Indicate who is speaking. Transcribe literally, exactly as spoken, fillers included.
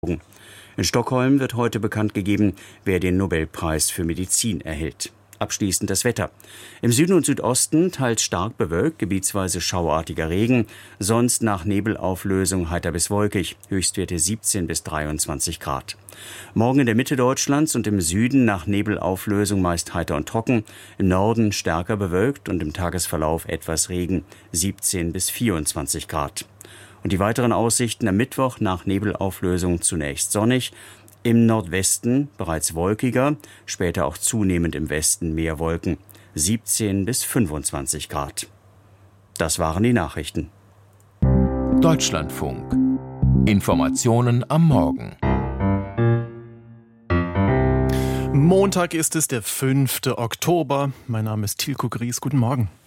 Speaker 1: In Stockholm wird heute bekannt gegeben, wer den Nobelpreis für Medizin erhält. Abschließend das Wetter. Im Süden und Südosten teils stark bewölkt, gebietsweise schauartiger Regen, sonst nach Nebelauflösung heiter bis wolkig, Höchstwerte siebzehn bis dreiundzwanzig Grad. Morgen in der Mitte Deutschlands und im Süden nach Nebelauflösung meist heiter und trocken, im Norden stärker bewölkt und im Tagesverlauf etwas Regen, siebzehn bis vierundzwanzig Grad. Und die weiteren Aussichten am Mittwoch nach Nebelauflösung zunächst sonnig, im Nordwesten bereits wolkiger, später auch zunehmend im Westen mehr Wolken, siebzehn bis fünfundzwanzig Grad. Das waren die Nachrichten.
Speaker 2: Deutschlandfunk. Informationen am Morgen.
Speaker 3: Montag ist es, der fünfte Oktober. Mein Name ist Tilko Gries. Guten Morgen.